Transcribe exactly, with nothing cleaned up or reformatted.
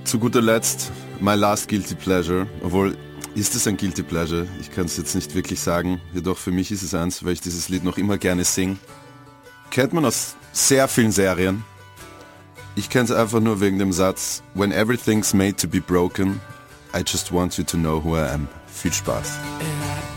zu guter Letzt, my last guilty pleasure, obwohl, ist es ein guilty pleasure? Ich kann es jetzt nicht wirklich sagen, jedoch für mich ist es eins, weil ich dieses Lied noch immer gerne singe. Kennt man aus sehr vielen Serien. Ich kenne es einfach nur wegen dem Satz, when everything's made to be broken, I just want you to know who I am. Viel Spaß.